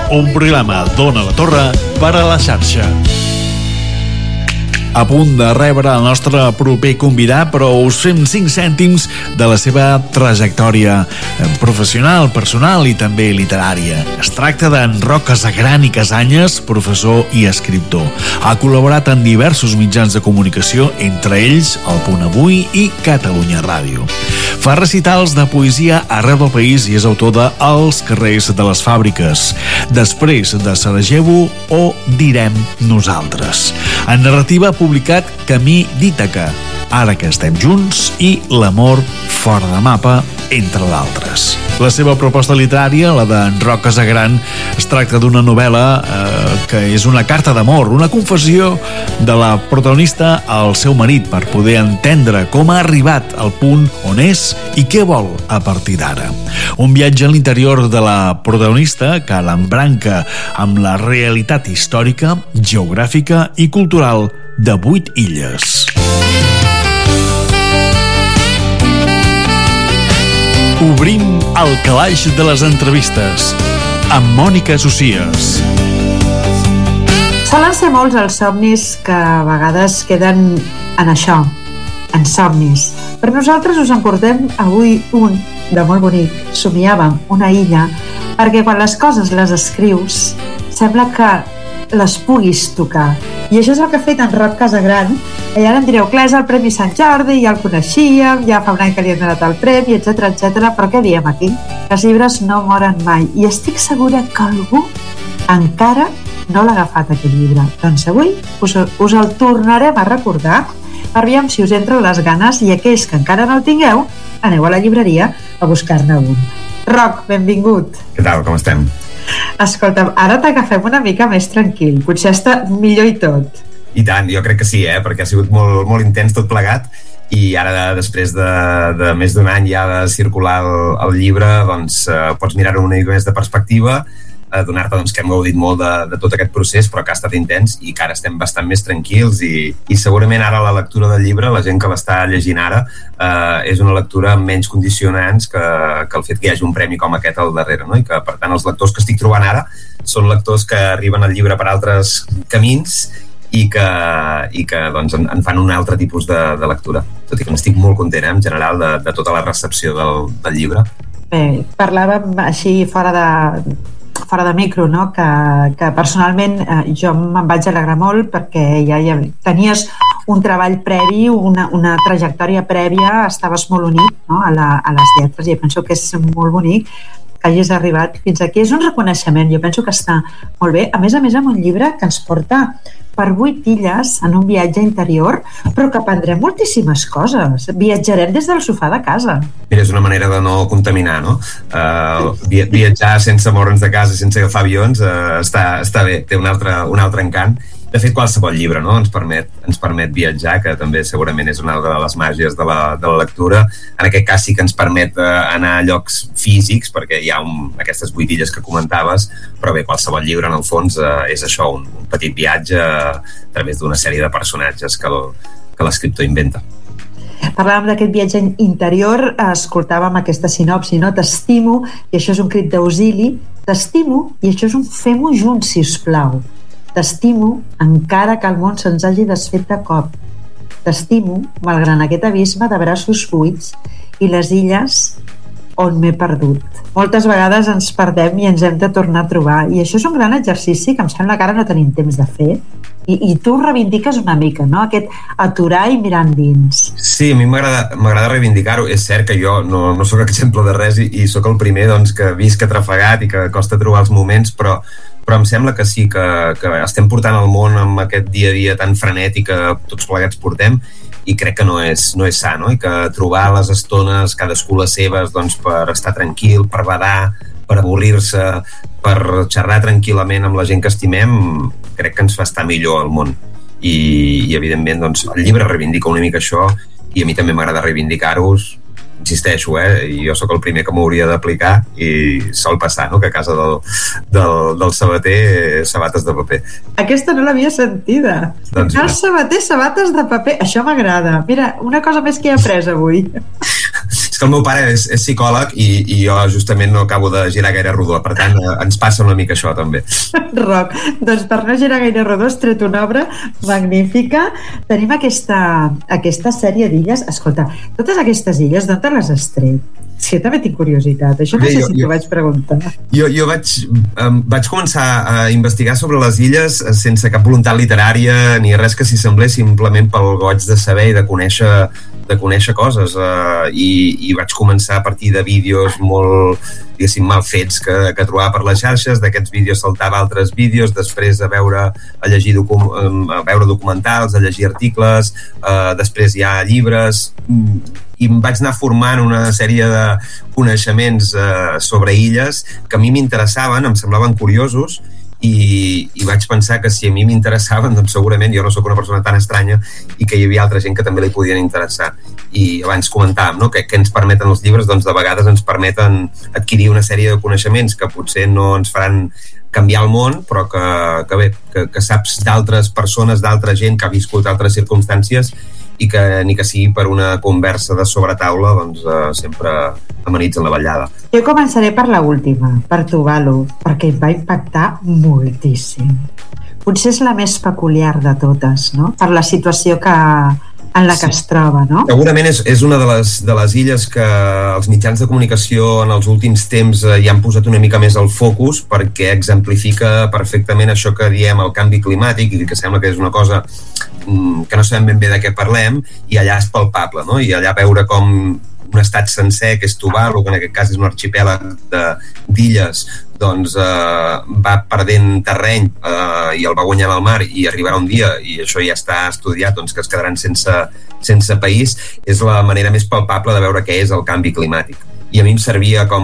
un programa d'Ona la Torre per a la xarxa. A punt de rebre el nostre proper convidat, però us fem 5 cèntims de la seva trajectòria professional, personal i també literària. Es tracta d'en Roc Casagran i Casanyes, professor i escriptor. Ha col·laborat en diversos mitjans de comunicació, entre ells El Punt Avui i Catalunya Ràdio. Fa recitals de poesia arreu del país i és autor de Els carrers de les fàbriques, Després de Sarajevo o Direm nosaltres. En narrativa ha publicat Camí d'Ítaca, Ara que estem junts i L'amor fora de mapa, entre d'altres. La seva proposta literària, la d'en Roc Casagran, es tracta d'una novel·la que és una carta d'amor, una confessió de la protagonista al seu marit per poder entendre com ha arribat al punt on és i què vol a partir d'ara. Un viatge a l'interior de la protagonista que l'embranca amb la realitat històrica, geogràfica i cultural de 8 illes. Obrim el calaix de les entrevistes amb Mònica Socias. Solen ser molts els somnis que a vegades queden en això, en somnis. Per nosaltres us en portem avui un de molt bonic. Somiàvem una illa, perquè quan les coses les escrius sembla que les puguis tocar. I això és el que ha fet en Roc Casagran. I ara em direu, clar, és el Premi Sant Jordi, ja el coneixíem, ja fa un any que li han donat el premi, etc. Però què diem aquí? Els llibres no moren mai. I estic segura que algú encara no l'ha agafat, aquest llibre. Doncs avui us el tornarem a recordar per veure si us entren les ganes, i aquells que encara no el tingueu, aneu a la llibreria a buscar-ne un. Roc, benvingut. Què tal, com estem? Escolta'm, ara t'agafem una mica més tranquil. Potser està millor i tot. I tant, jo crec que sí, perquè ha sigut molt, molt intens tot plegat, i ara, després de més d'un any ja de circular el llibre, doncs pots mirar-ho una mica més de perspectiva, donar-te doncs, que hem gaudit molt de tot aquest procés, però que ha estat intens i que ara estem bastant més tranquils, i segurament ara la lectura del llibre, la gent que l'està llegint ara, és una lectura amb menys condicionants que el fet que hi hagi un premi com aquest al darrere, no? I que, per tant, els lectors que estic trobant ara són lectors que arriben al llibre per altres camins i que doncs, en fan un altre tipus de lectura, tot i que n'estic molt content, en general, de tota la recepció del llibre. Bé, parlàvem així fora de micro, no? Que personalment jo me'n vaig alegrar molt, perquè ja tenies un treball previ, una trajectòria prèvia, estaves molt unit, no? a les lletres, i penso que és molt bonic que hagis arribat fins aquí. És un reconeixement, jo penso que està molt bé, a més amb un llibre que ens porta per 8 illes en un viatge interior, però que aprendrem moltíssimes coses. Viatjarem des del sofà de casa. Mira, és una manera de no contaminar, no? Viatjar sense moure'ns de casa, sense agafar avions, està bé, té un altre encant. De fet, qualsevol llibre, no? ens permet viatjar, que també segurament és una de les màgies de la lectura. En aquest cas sí que ens permet anar a llocs físics, perquè hi ha aquestes 8 illes que comentaves, però bé, qualsevol llibre en el fons és això, un petit viatge a través d'una sèrie de personatges que l'escriptor inventa. Parlàvem d'aquest viatge interior, escoltàvem aquesta sinopsi, no? T'estimo, i això és un crit d'auxili. T'estimo, i això és un fem-ho junts, sisplau. T'estimo, encara que el món se'ns hagi desfet de cop. T'estimo, malgrat aquest abisme de braços buits i les illes on m'he perdut. Moltes vegades ens perdem i ens hem de tornar a trobar, i això és un gran exercici que em sembla que ara no tenim temps de fer, i tu ho reivindiques una mica, no? Aquest aturar i mirar endins. Sí, a mi m'agrada reivindicar-ho. És cert que jo no sóc exemple de res i sóc el primer doncs, que visc atrafegat i que costa trobar els moments, però em sembla que sí, que estem portant el món amb aquest dia a dia tan frenètic que tots plegats portem, i crec que no és sa, no? I que trobar les estones, cadascú les seves, doncs, per estar tranquil, per badar, per avorrir-se, per xerrar tranquil·lament amb la gent que estimem, crec que ens fa estar millor al món. I evidentment, doncs, el llibre reivindica una mica això, i a mi també m'agrada reivindicar-ho. Insisteixo, i jo sóc el primer que m'hauria d'aplicar, i sol passar, no?, que a casa del sabater, sabates de paper. Aquesta no l'havia sentida. Doncs el sabater, sabates de paper, això m'agrada. Mira, una cosa més que he après avui. que el meu pare és psicòleg i jo justament no acabo de girar gaire rodó, per tant ens passa una mica això també. Roc, doncs per no girar gaire rodó has tret una obra magnífica. Tenim aquesta sèrie d'illes. Escolta, totes aquestes illes d'on te les has tret? Sí, jo també tinc curiositat. Això no sé si t'ho vaig preguntar. Jo vaig començar a investigar sobre les illes sense cap voluntat literària ni res que s'hi semblés, simplement pel goig de saber i de conèixer coses, i vaig començar a partir de vídeos molt, diguéssim, mal fets que trobava per les xarxes. D'aquests vídeos saltava altres vídeos, després a llegir documentals, a llegir articles, després hi ha llibres, i em vaig anar formant una sèrie de coneixements sobre illes que a mi m'interessaven, em semblaven curiosos, i vaig pensar que si a mi m'interessaven, doncs segurament jo no sóc una persona tan estranya i que hi havia altra gent que també li podien interessar. I abans comentàvem, no?, que ens permeten els llibres, doncs de vegades ens permeten adquirir una sèrie de coneixements que potser no ens faran canviar el món, però que saps d'altres persones, d'altra gent que ha viscut altres circumstàncies, i que ni que sigui per una conversa de sobretaula, doncs sempre amenitzen la vetllada. Jo començaré per la última, per Tuvalu, perquè em va impactar moltíssim. Potser és la més peculiar de totes, no?, per la situació en la que es troba, no? Segurament és una de les illes que els mitjans de comunicació en els últims temps hi han posat una mica més el focus, perquè exemplifica perfectament això que diem el canvi climàtic, i que sembla que és una cosa que no sabem ben bé de què parlem, i allà és palpable, no? I allà veure com un estat sencer, que és Tuvalu, que en aquest cas és un arxipèlag d'illes, doncs va perdent terreny i el va guanyant al mar, i arribarà un dia, i això ja està estudiat, doncs que es quedaran sense país. És la manera més palpable de veure què és el canvi climàtic. I a mi em servia com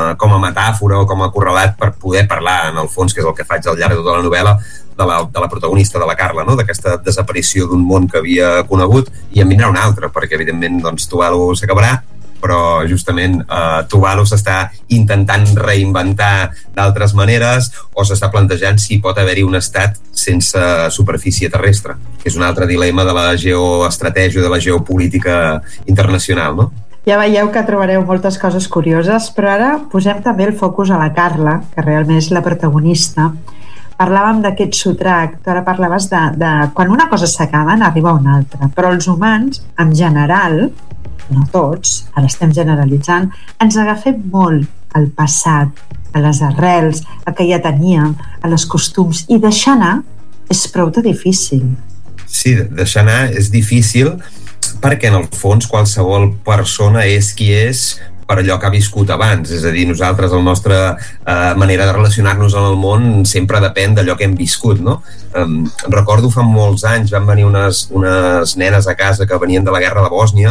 a metàfora o com a correlat per poder parlar, en el fons, que és el que faig al llarg de tota la novel·la, de la protagonista, de la Carla, no?, d'aquesta desaparició d'un món que havia conegut, i en vindrà un altre, perquè evidentment doncs, Tuvalu s'acabarà, però justament Tuvalu s'està intentant reinventar d'altres maneres, o s'està plantejant si pot haver-hi un estat sense superfície terrestre, que és un altre dilema de la geoestratègia, de la geopolítica internacional, no? Ja veieu que trobareu moltes coses curioses, però ara posem també el focus a la Carla, que realment és la protagonista. Parlàvem d'aquest sotrac, tu ara parlaves de quan una cosa s'acaba n'arriba una altra, però els humans, en general, no tots, ara estem generalitzant, ens agafem molt al passat, a les arrels, a que ja teníem, a les costums, i deixar anar és prou de difícil. Sí, deixar anar és difícil, perquè en el fons qualsevol persona és qui és per allò que ha viscut abans. És a dir, nosaltres, la nostra manera de relacionar-nos en el món sempre depèn d'allò que hem viscut, no? Recordo fa molts anys van venir unes nenes a casa que venien de la guerra de Bòsnia,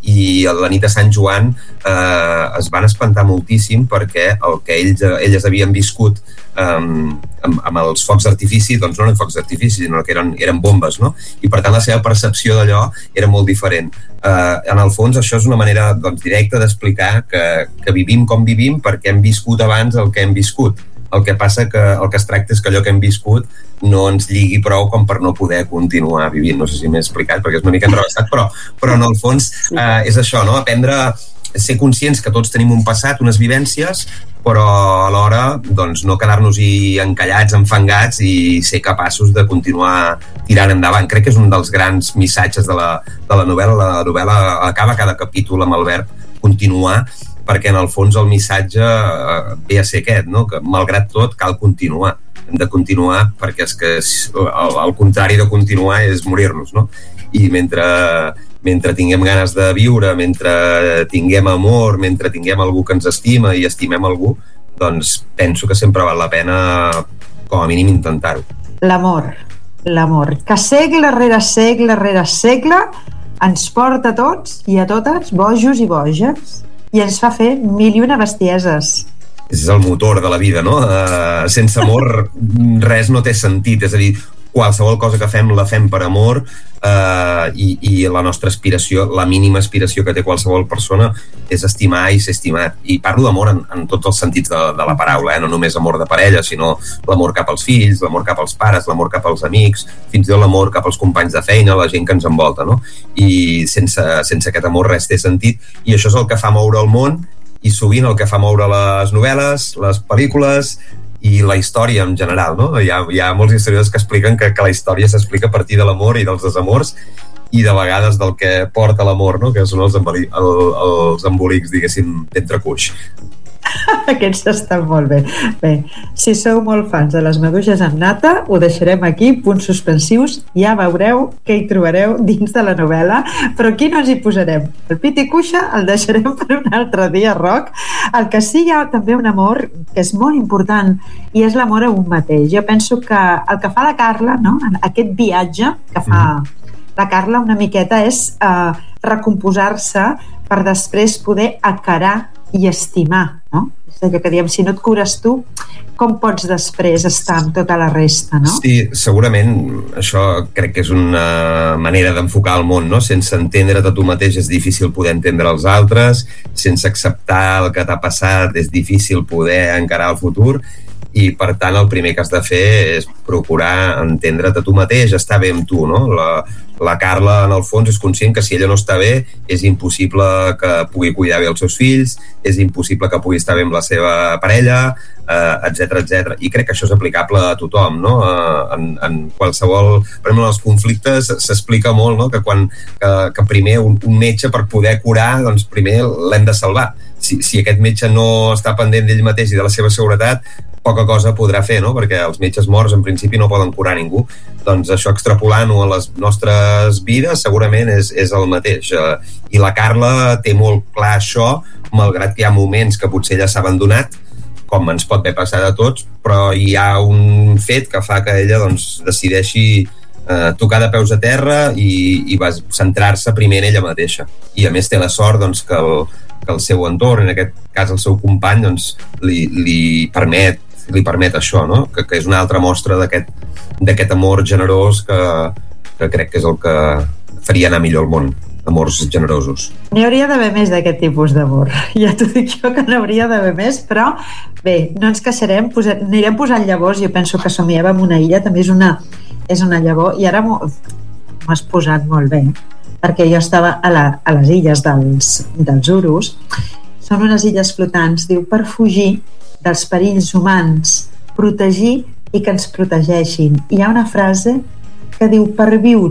i a la nit de Sant Joan es van espantar moltíssim perquè el que elles havien viscut amb els focs d'artifici, doncs no eren focs d'artifici, sinó que eren bombes, no? I per tant la seva percepció d'allò era molt diferent. En el fons això és una manera, doncs, directa d'explicar que vivim com vivim perquè hem viscut abans el que hem viscut. El que passa que el que es tracta és que allò que hem viscut no ens lligui prou com per no poder continuar vivint. No sé si m'he explicat, perquè és una mica entrevessat, però en el fons és això, no? Aprendre a ser conscients que tots tenim un passat, unes vivències, però alhora doncs, no quedar-nos-hi encallats, enfangats, i ser capaços de continuar tirant endavant. Crec que és un dels grans missatges de la novel·la. La novel·la acaba cada capítol amb el verb continuar, perquè en el fons el missatge ve a ser aquest, no? Que malgrat tot cal continuar. Hem de continuar perquè és que el contrari de continuar és morir-nos, no? I mentre tinguem ganes de viure, mentre tinguem amor, mentre tinguem algú que ens estima i estimem algú, doncs penso que sempre val la pena com a mínim intentar-ho. L'amor, que segle rere segle ens porta a tots i a totes bojos i boges, i ens fa fer mil i una bestieses. És el motor de la vida, no? Sense amor res no té sentit, és a dir, qualsevol cosa que fem la fem per amor, i la nostra aspiració, la mínima aspiració que té qualsevol persona és estimar i ser estimat. I parlo d'amor en tots els sentits de la paraula, no només amor de parella, sinó l'amor cap als fills, l'amor cap als pares, l'amor cap als amics, fins i tot l'amor cap als companys de feina, la gent que ens envolta, no? I sense aquest amor res té sentit, i això és el que fa moure el món, i sovint el que fa moure les novel·les, les pel·lícules i la història en general, no? Hi ha molts historiadors que expliquen que la història s'explica a partir de l'amor i dels desamors, i de vegades del que porta l'amor, no? Que són els embolics, diguéssim, d'entrecuix. Aquests estan molt bé. Bé, si sou molt fans de les maduixes amb nata, ho deixarem aquí, punts suspensius, ja veureu què hi trobareu dins de la novel·la, però aquí no ens hi posarem. El pit i cuixa el deixarem per un altre dia, Roc. El que sí hi ha també un amor que és molt important, i és l'amor a un mateix. Jo penso que el que fa la Carla, no? Aquest viatge que fa la Carla una miqueta és recomposar-se per després poder acarar i estimar, no? És allò que diem, si no et cures tu, com pots després estar amb tota la resta, no? Sí, segurament això crec que és una manera d'enfocar el món, no? Sense entendre't a tu mateix és difícil poder entendre els altres, sense acceptar el que t'ha passat és difícil poder encarar el futur, i per tant el primer que has de fer és procurar entendre't a tu mateix, estar bé amb tu, no? La Carla en el fons és conscient que si ella no està bé és impossible que pugui cuidar bé els seus fills, és impossible que pugui estar bé amb la seva parella, etc. I crec que això és aplicable a tothom, no? En qualsevol... Per exemple, en els conflictes s'explica molt, no? Que primer un metge, per poder curar, doncs primer l'hem de salvar. Si aquest metge no està pendent d'ell mateix i de la seva seguretat, poca cosa podrà fer, no? Perquè els metges morts en principi no poden curar ningú. Doncs això, extrapolant-ho a les nostres vides, segurament és el mateix. I la Carla té molt clar això, malgrat que hi ha moments que potser ella s'ha abandonat, com ens pot haver passat a tots, però hi ha un fet que fa que ella doncs, decideixi tocar de peus a terra i va centrar-se primer en ella mateixa. I a més té la sort doncs, que el seu entorn, en aquest cas el seu company, doncs, li permet això, no? Que és una altra mostra d'aquest amor generós que crec que és el que faria anar millor el món, amors generosos. N'hi hauria d'haver més d'aquest tipus d'amor. Ja t'ho dic jo que n'hauria d'haver més, però bé, no ens queixarem, anirem posant llavors. Jo penso que somiava en una illa, també és una llavor, i ara m'ho has posat molt bé, perquè jo estava a les illes dels Urus. Són unes illes flotants, diu, per fugir dels perills humans, protegir i que ens protegeixin. Hi ha una frase que diu, per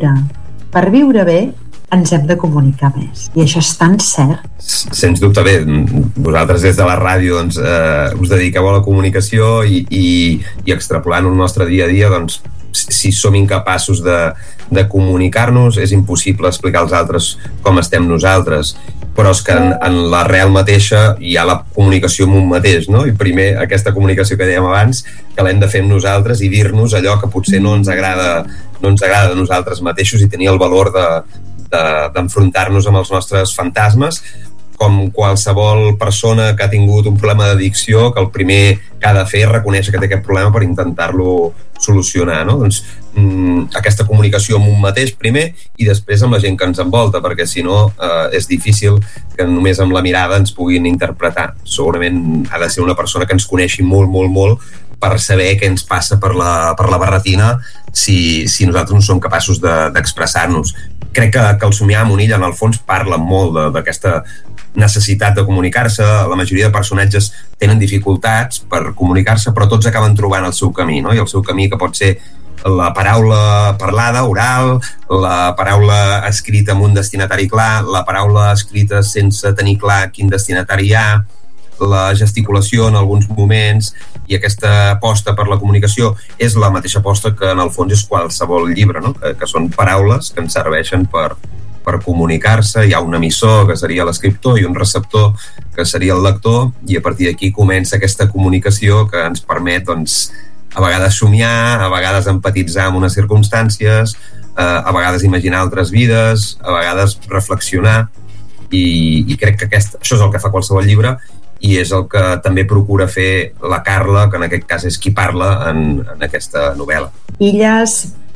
viure bé ens hem de comunicar més, i això és tan cert. Sens dubte. Bé, vosaltres des de la ràdio doncs, us dediqueu a la comunicació i extrapolant el nostre dia a dia, doncs, si som incapaços de comunicar-nos, és impossible explicar als altres com estem nosaltres. Però és que en la real mateixa hi ha la comunicació amb un mateix, no? I primer aquesta comunicació que dèiem abans, que l'hem de fer amb nosaltres i dir-nos allò que potser no ens agrada de nosaltres mateixos, i tenir el valor d'enfrontar-nos amb els nostres fantasmes, com qualsevol persona que ha tingut un problema d'addicció, que el primer que ha de fer és reconèixer que té aquest problema per intentar-lo solucionar, no? Doncs aquesta comunicació amb un mateix primer, i després amb la gent que ens envolta, perquè si no és difícil que només amb la mirada ens puguin interpretar. Segurament ha de ser una persona que ens coneixi molt, molt, molt, per saber què ens passa per la barretina si nosaltres no som capaços d'expressar-nos. Crec que el somiar amb una illa en el fons parla molt d'aquesta necessitat de comunicar-se. La majoria de personatges tenen dificultats per comunicar-se, però tots acaben trobant el seu camí, no? I el seu camí, que pot ser la paraula parlada, oral, la paraula escrita amb un destinatari clar, la paraula escrita sense tenir clar quin destinatari hi ha, la gesticulació en alguns moments, i aquesta aposta per la comunicació és la mateixa aposta que en el fons és qualsevol llibre, no? Que són paraules que ens serveixen per comunicar-se. Hi ha un emissor, que seria l'escriptor, i un receptor, que seria el lector, i a partir d'aquí comença aquesta comunicació que ens permet, doncs, a vegades somiar, a vegades empatitzar amb unes circumstàncies, a vegades imaginar altres vides, a vegades reflexionar, i crec que això és el que fa qualsevol llibre, i és el que també procura fer la Carla, que en aquest cas és qui parla en aquesta novel·la. Illes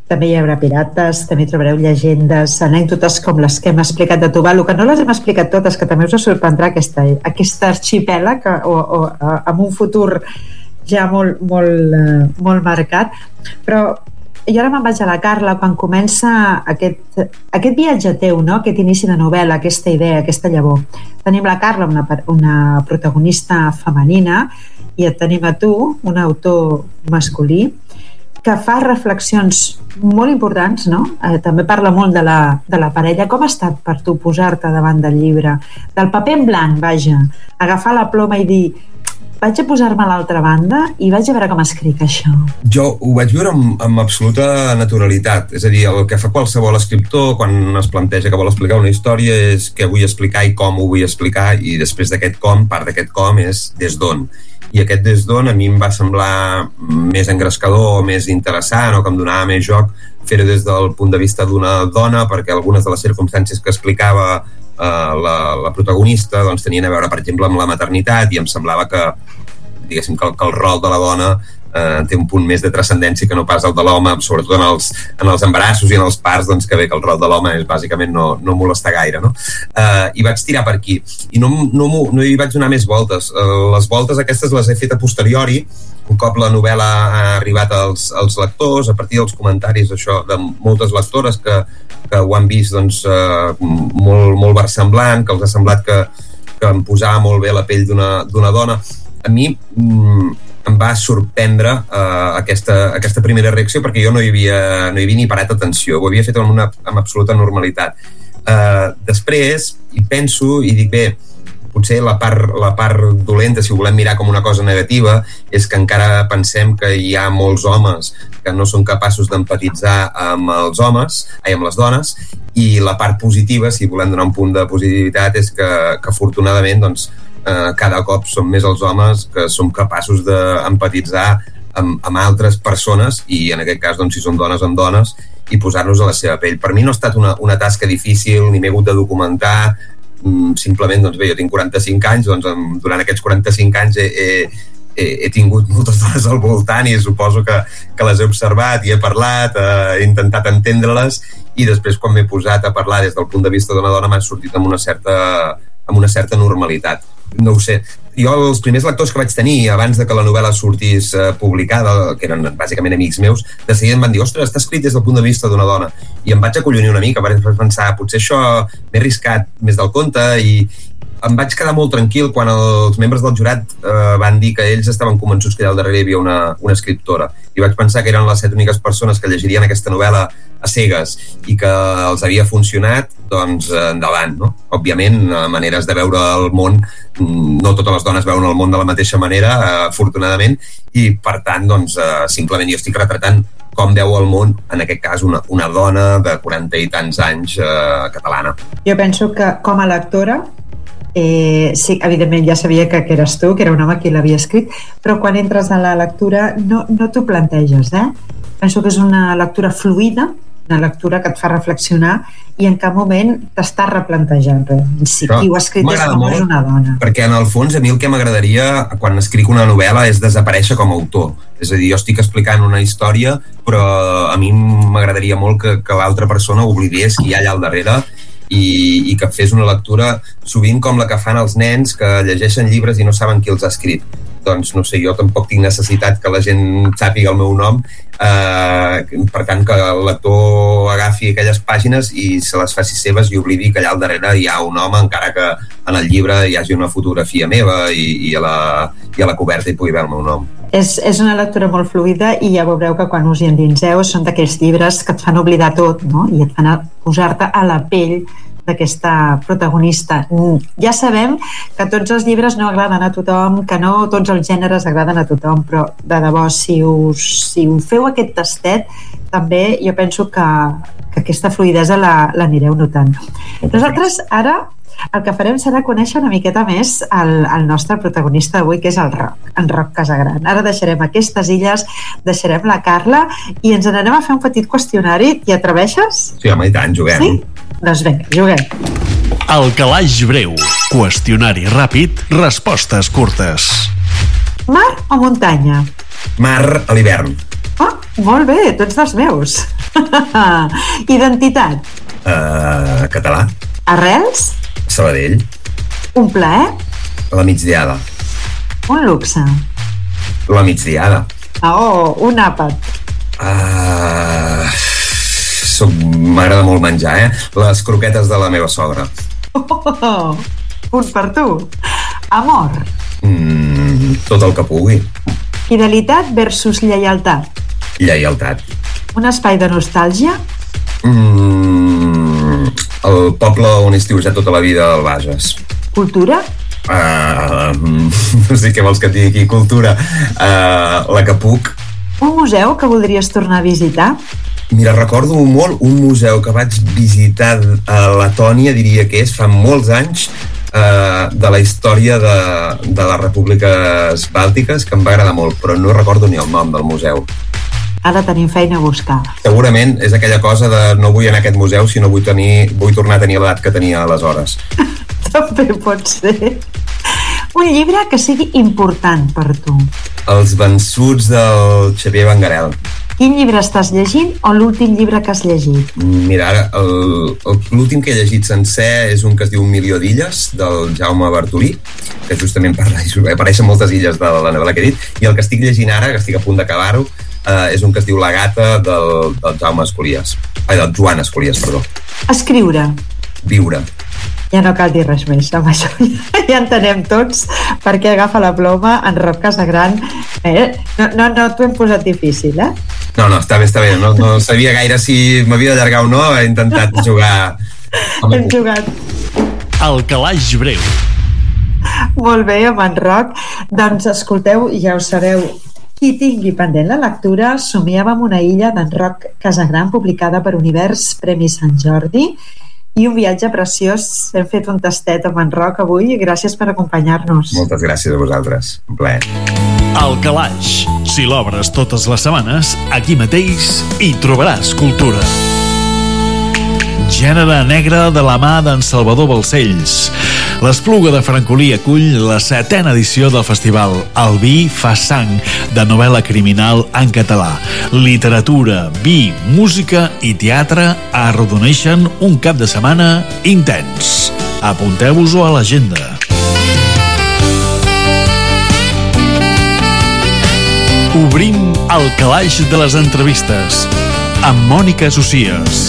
també hi haurà pirates, també trobareu llegendes, anècdotes com les que hem explicat de Tuvalu, que no les hem explicat totes, que també us sorprendrà aquesta arxipèlag amb un futur ja molt marcat. Però jo ara me'n vaig a la Carla quan comença aquest viatge teu, no? Aquest inici de novel·la, aquesta idea, aquesta llavor. Tenim la Carla, una protagonista femenina, i et tenim a tu, un autor masculí, que fa reflexions molt importants, no? També parla molt de la parella. Com ha estat per tu posar-te davant del llibre? Del paper en blanc, vaja, agafar la ploma i dir vaig a posar-me a l'altra banda i vaig a veure com escric això. Jo ho vaig viure amb absoluta naturalitat. És a dir, el que fa qualsevol escriptor quan es planteja que vol explicar una història és què vull explicar i com ho vull explicar, i després d'aquest com, part d'aquest com és des d'on. I aquest des d'on a mi em va semblar més engrescador, més interessant, o que em donava més joc fer-ho des del punt de vista d'una dona, perquè algunes de les circumstàncies que explicava la protagonista doncs tenien a veure, per exemple, amb la maternitat, i em semblava que, diguéssim, que el rol de la dona té un punt més de transcendència que no pas el de l'home, sobretot en els embarassos i en els parts, doncs que bé que el rol de l'home és bàsicament no molestar gaire, no? I vaig tirar per aquí i no hi vaig donar més voltes. Les voltes aquestes les he fet a posteriori, un cop la novel·la ha arribat als lectors, a partir dels comentaris això de moltes lectores que ho han vist doncs, molt versemblant, que els ha semblat que em posava molt bé la pell d'una dona. A mi em va sorprendre aquesta primera reacció, perquè jo no hi havia ni parat atenció, ho havia fet amb absoluta normalitat. Després hi penso i dic, bé, potser la part dolenta, si ho volem mirar com una cosa negativa, és que encara pensem que hi ha molts homes que no són capaços d'empatitzar amb els homes, amb les dones, i la part positiva, si volem donar un punt de positivitat, és que afortunadament doncs, cada cop som més els homes que som capaços d'empatitzar amb altres persones, i en aquest cas doncs, si són dones amb dones, i posar-nos a la seva pell. Per mi no ha estat una tasca difícil, ni m'he hagut de documentar, simplement, doncs bé, jo tinc 45 anys, doncs durant aquests 45 anys he tingut moltes dones al voltant i suposo que les he observat i he parlat, he intentat entendre-les, i després quan m'he posat a parlar des del punt de vista d'una dona m'ha sortit amb una certa normalitat. No ho sé. Jo, els primers lectors que vaig tenir abans de que la novel·la sortís publicada, que eren bàsicament amics meus, de seguida em van dir, ostres, està escrit des del punt de vista d'una dona, i em vaig acollonir una mica, vaig pensar, potser això m'he arriscat més del compte, i em vaig quedar molt tranquil quan els membres del jurat van dir que ells estaven convençuts que allà al darrere hi havia una escriptora, i vaig pensar que eren les 7 úniques persones que llegirien aquesta novel·la a cegues i que els havia funcionat, doncs endavant, no? Òbviament, maneres de veure el món, no totes les dones veuen el món de la mateixa manera, afortunadament, i per tant, doncs, simplement jo estic retratant com veu el món, en aquest cas, una dona de 40 i tants anys catalana. Jo penso que com a lectora sí, evidentment ja sabia que eres tu, que era un home qui l'havia escrit, però quan entres a la lectura no t'ho planteges, Penso que és una lectura fluida, una lectura que et fa reflexionar i en cap moment t'està replantejant si qui ho ha escrit és una dona. Perquè en el fons a mi el que m'agradaria quan escric una novel·la és desaparèixer com a autor. És a dir, jo estic explicant una història, però a mi m'agradaria molt que l'altra persona oblidés qui hi ha allà al darrere i que fes una lectura sovint com la que fan els nens que llegeixen llibres i no saben qui els ha escrit. Doncs no sé, jo tampoc tinc necessitat que la gent sàpiga el meu nom, per tant que el lector agafi aquelles pàgines i se les faci seves i oblidi que allà al darrere hi ha un home, encara que en el llibre hi hagi una fotografia meva i a la coberta hi pugui veure el meu nom. És una lectura molt fluida i ja veureu que quan us hi endinseu són d'aquells llibres que et fan oblidar tot, no? I et fan posar-te a la pell d'aquesta protagonista. Ja sabem que tots els llibres no agraden a tothom, que no tots els gèneres agraden a tothom, però de debò, si feu aquest tastet, també jo penso que aquesta fluidesa l'anireu notant. Nosaltres ara el que farem serà conèixer una miqueta més el nostre protagonista d'avui, que és en Roc Casagran. Ara deixarem aquestes illes, deixarem la Carla i ens n'anem a fer un petit qüestionari. T'hi atreveixes? Sí, home, i tant, juguem. Sí? Doncs vinga, juguem. El calaix breu. Qüestionari ràpid, respostes curtes. Mar o muntanya? Mar a l'hivern. Oh, molt bé, tu ets dels meus. Identitat. Català. Arrels. Sabadell. Un plaer. La migdiada. Un luxe. La migdiada. Un àpat. M'agrada molt menjar, les croquetes de la meva sogra. Un per tu. Amor. Tot el que pugui. Fidelitat versus lleialtat. Lleialtat. Un espai de nostàlgia. El poble on he estiuejat tota la vida, al Bages. Cultura. No sé què vols que et digui aquí. Cultura. La que puc. Un museu que voldries tornar a visitar. Mira, recordo molt un museu que vaig visitar a Letònia, diria que és, fa molts anys, de la història de les repúbliques bàltiques, que em va agradar molt, però no recordo ni el nom del museu. Ara tenim feina a buscar. Segurament és aquella cosa de no vull anar a aquest museu si no vull tornar a tenir l'edat que tenia aleshores. També pot ser. Un llibre que sigui important per tu. Els vençuts del Xavier Benguerel. Quin llibre estàs llegint o l'últim llibre que has llegit? Mira, ara, l'últim que he llegit sencer és un que es diu Un milió d'illes, del Jaume Bartolí, que justament apareixen moltes illes de la novel·la que he dit, i el que estic llegint ara, que estic a punt d'acabar-ho, és un que es diu La gata del Joan Escolies, perdó. Escriure. Viure. Ja no cal dir res més, amb això ja entenem tots per què agafa la ploma en Roc Casagran. No t'ho hem posat difícil, No, està bé. No sabia gaire si m'havia d'allargar o no. He intentat jugar. Hem jugat. El calaix breu. Molt bé, amb en Roc. Doncs escolteu, ja ho sabeu, qui tingui pendent la lectura, Somiava en una illa d'en Roc Casagran, publicada per Univers, Premi Sant Jordi, i un viatge preciós. Hem fet un tastet amb en Roc avui i gràcies per acompanyar-nos. Moltes gràcies a vosaltres. Un plaer. El calaix. Si l'obres totes les setmanes, aquí mateix hi trobaràs cultura. Gènere negre de la mà d'en Salvador Balcells. L'Espluga de Francolí acull la 7ª edició del festival El vi fa sang, de novel·la criminal en català. Literatura, vi, música i teatre arrodoneixen un cap de setmana intens. Apunteu-vos-ho a l'agenda. Obrim el calaix de les entrevistes amb Mònica Socias.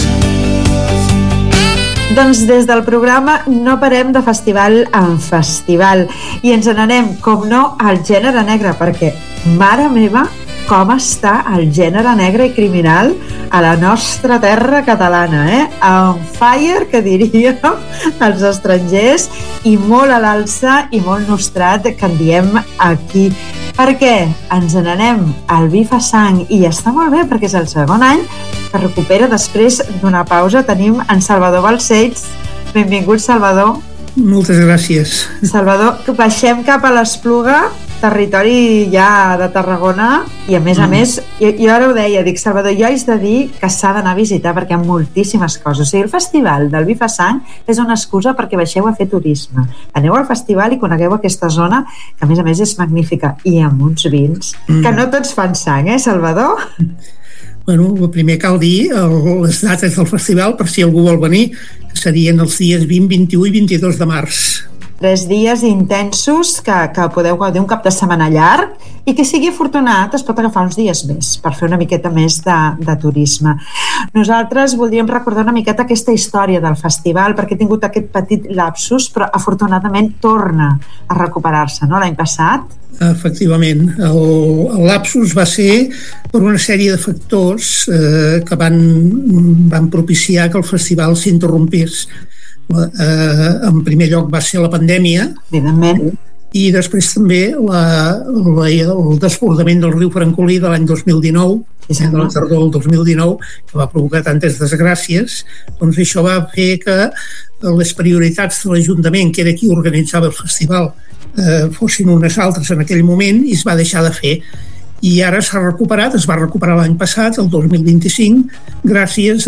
Doncs des del programa no parem de festival en festival i ens n'anem, com no, al gènere negre, perquè, mare meva, com està el gènere negre i criminal a la nostra terra catalana, On fire, que diríem els estrangers, i molt a l'alça i molt nostrat, que en diem aquí. Per què? Ens n'anem al Vi fa sang i està molt bé perquè és el segon any que recupera després d'una pausa. Tenim en Salvador Balcells. Benvingut, Salvador. Moltes gràcies. Salvador, baixem cap a l'Espluga, territori ja de Tarragona, i a més, jo ara ho deia, dic, Salvador, jo haig de dir que s'ha d'anar a visitar perquè hi ha moltíssimes coses. O sigui, el festival del Vi fa sang és una excusa perquè baixeu a fer turisme. Aneu al festival i conegueu aquesta zona, que a més és magnífica, i amb uns vins que no tots fan sang, Salvador? Bueno, primer cal dir les dates del festival, per si algú vol venir, que serien els dies 20, 21 i 22 de març. 3 dies intensos que podeu gaudir, un cap de setmana llarg, i que sigui afortunat es pot agafar uns dies més per fer una miqueta més de turisme. Nosaltres voldríem recordar una miqueta aquesta història del festival, perquè he tingut aquest petit lapsus, però afortunadament torna a recuperar-se, no?, l'any passat. Efectivament, el lapsus va ser per una sèrie de factors que van propiciar que el festival s'interrompís. En primer lloc va ser la pandèmia, evidentment, i després també el desbordament del riu Francolí de l'any 2019, de la tardor del 2019, que va provocar tantes desgràcies. Doncs això va fer que les prioritats de l'Ajuntament, que era qui organitzava el festival, fossin unes altres en aquell moment, i es va deixar de fer. I ara s'ha recuperat, es va recuperar l'any passat, el 2025, gràcies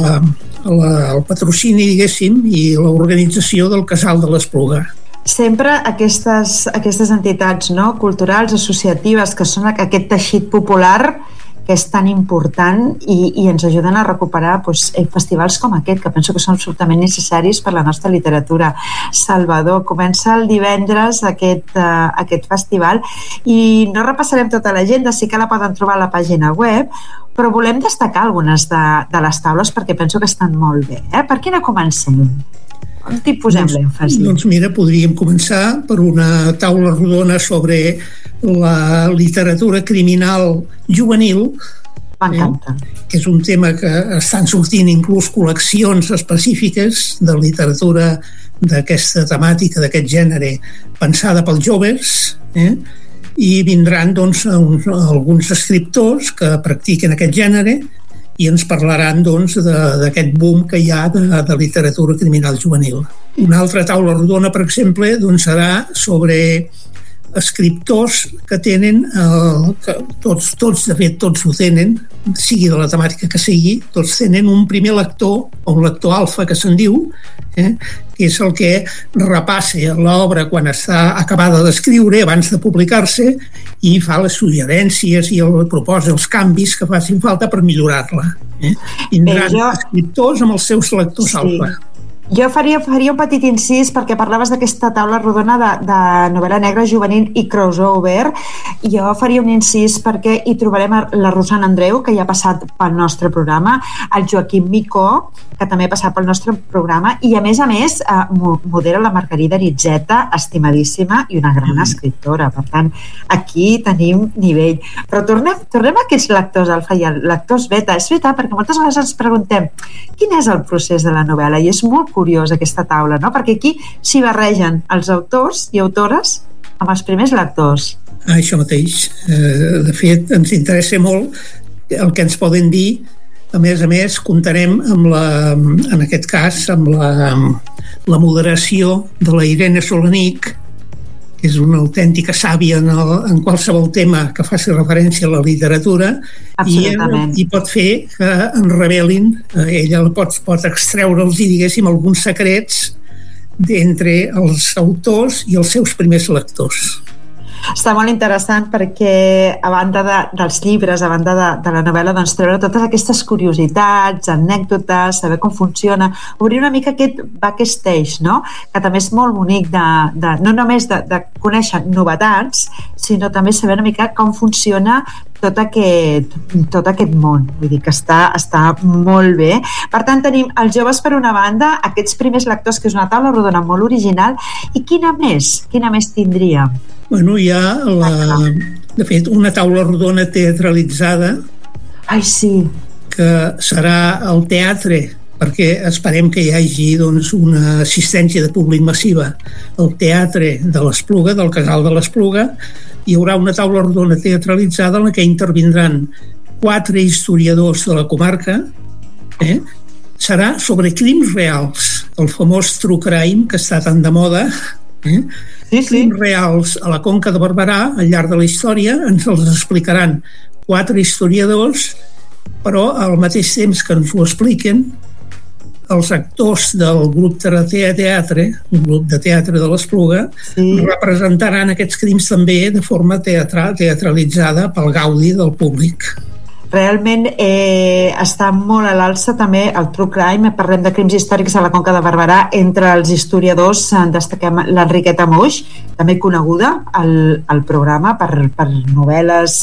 al patrocini, diguéssim, i l'organització del Casal de l'Espluga. Sempre aquestes entitats, no?, culturals, associatives, que són aquest teixit popular que és tan important i ens ajuden a recuperar festivals com aquest, que penso que són absolutament necessaris per la nostra literatura. Salvador, comença el divendres aquest festival i no repassarem tota l'agenda, sí que la poden trobar a la pàgina web, però volem destacar algunes de les taules perquè penso que estan molt bé. Per quina comencem? On t'hi posem l'èmfasi? Doncs mira, podríem començar per una taula rodona sobre la literatura criminal juvenil. M'encanta. Que és un tema que estan sortint inclús col·leccions específiques de literatura d'aquesta temàtica, d'aquest gènere, pensada pels joves, i vindran doncs, alguns escriptors que practiquen aquest gènere i ens parlaran doncs, d'aquest boom que hi ha de literatura criminal juvenil. Una altra taula rodona, per exemple, doncs, serà sobre escriptors que tenen, que tots de fet tots ho tenen, sigui de la temàtica que sigui, tots tenen un primer lector, o un lector alfa que se'n diu, que és el que repassa l'obra quan està acabada d'escriure abans de publicar-se i fa les suggerències i proposa els canvis que facin falta per millorar-la. Vindran escriptors amb els seus lectors alfa. Jo faria un petit incís perquè parlaves d'aquesta taula rodona de novel·la negra juvenil i crossover. Jo faria un incís perquè hi trobarem la Rosana Andreu, que ja ha passat pel nostre programa, el Joaquim Micó, que també ha passat pel nostre programa, i a més modera la Margarida Aritzeta, estimadíssima i una gran escriptora. Per tant, aquí tenim nivell. Però tornem a aquests lectors alfa i lectors beta. És veritat, perquè moltes vegades ens preguntem quin és el procés de la novel·la, i és molt curiós aquesta taula, no? Perquè aquí s'hi barregen els autors i autores amb els primers lectors. Això mateix. De fet, ens interessa molt el que ens poden dir. A més, comptarem en aquest cas amb la moderació de la Irene Solanic, que és una autèntica sàvia en qualsevol tema que faci referència a la literatura, i pot fer que en revelin, ella pot extreure'ls, diguéssim, alguns secrets d'entre els autors i els seus primers lectors. Està molt interessant perquè a banda dels llibres, a banda de la novel·la, doncs treure totes aquestes curiositats, anècdotes, saber com funciona, obrir una mica aquest backstage, no? Que també és molt bonic no només de conèixer novetats, sinó també saber una mica com funciona tot aquest món. Vull dir que està molt bé. Per tant, tenim els joves per una banda, aquests primers lectors, que és una taula rodona molt original, i quina més tindria? Bueno, hi ha, de fet, una taula rodona teatralitzada. Ai, sí. Que serà al teatre, perquè esperem que hi hagi doncs, una assistència de públic massiva al teatre de l'Espluga, del Casal de l'Espluga. Hi haurà una taula rodona teatralitzada en la que intervindran 4 historiadors de la comarca. Serà sobre crims reals, el famós true crime que està tan de moda. Crims reals a la Conca de Barberà al llarg de la història. Ens els explicaran 4 historiadors, però al mateix temps que ens ho expliquen, els actors del grup de teatre, un grup de teatre de l'Espluga, representaran aquests crims també de forma teatralitzada pel gaudi del públic. Realment està molt a l'alça també el true crime. Parlem de crims històrics a la Conca de Barberà. Entre els historiadors destaquem l'Enriqueta Moix, també coneguda al programa per novel·les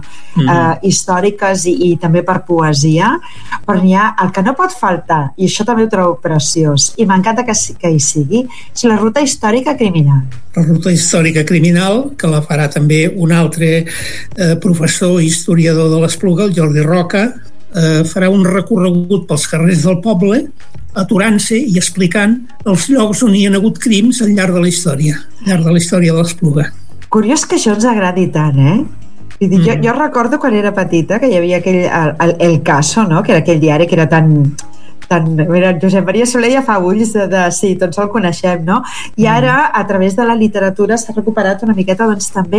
històriques i també per poesia. Però n'hi ha el que no pot faltar, i això també ho trobo preciós, i m'encanta que hi sigui, és la ruta històrica criminal. La ruta històrica criminal, que la farà també un altre professor i historiador de l'Espluga, el Jordi Roca, farà un recorregut pels carrers del poble, aturant-se i explicant els llocs on hi ha hagut crims al llarg de la història de l'Espluga. Curiós que això ens agradi tant, Jo recordo quan era petita que hi havia el Caso, no? Que era aquell diari que era tan... Mira, Josep Maria Soler ja fa ulls sí, tots el coneixem, no? I ara, a través de la literatura, s'ha recuperat una miqueta doncs, també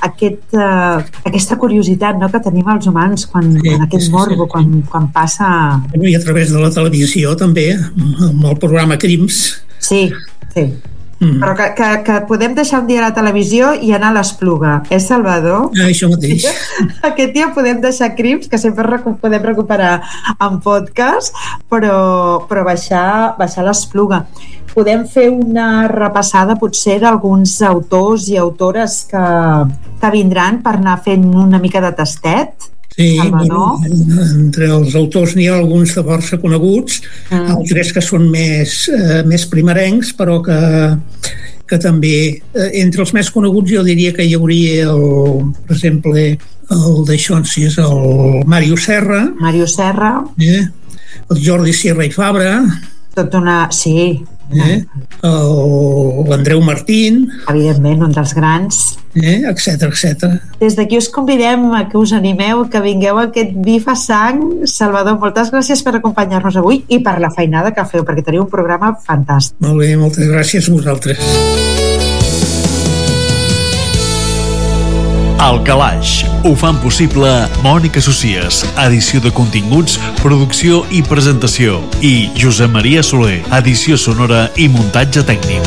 aquesta curiositat, no?, que tenim els humans quan aquest morbo, quan passa... I a través de la televisió també, amb el programa Crims. Sí. Però que podem deixar un dia a la televisió i anar a l'Espluga, Salvador? Això mateix. Aquest dia podem deixar crims que sempre podem recuperar en podcast, però baixar a l'Espluga. Podem fer una repassada potser d'alguns autors i autores que vindran per anar fent una mica de tastet. Sí, bueno, entre els autors n'hi ha alguns de força coneguts, altres que són més primerencs, però que també, entre els més coneguts jo diria que hi hauria, per exemple, el Màrius Serra, el Jordi Sierra i Fabra, sí, l'Andreu Martín, evidentment, un dels grans, etc. Des d'aquí us convidem a que us animeu, que vingueu a aquest Vi fa sang. Salvador, moltes gràcies per acompanyar-nos avui i per la feinada que feu, perquè teniu un programa fantàstic. Molt bé, moltes gràcies a vosaltres. Al Calaix ho fan possible Mònica Socies, edició de continguts, producció i presentació, i Josep Maria Soler, edició sonora i muntatge tècnic.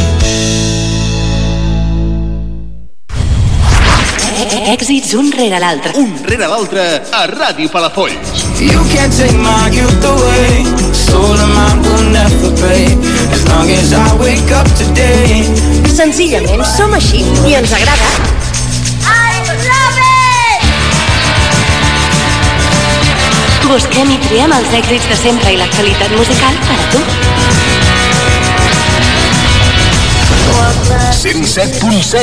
Èxits un rere l'altre. Un rere l'altre a Ràdio Palafolls. You can't take my youth away. Soul of mine will never pay. As long as I wake up today. Senzillament som així i ens agrada. Busquem i triem els èxits de sempre i l'actualitat musical per a tu. 107.7